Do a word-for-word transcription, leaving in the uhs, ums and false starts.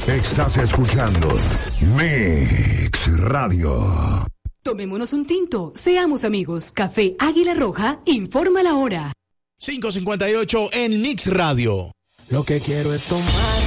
Estás escuchando Mix Radio. Tomémonos un tinto, seamos amigos. Café Águila Roja informa la hora. cinco cincuenta y ocho en Mix Radio. Lo que quiero es tomar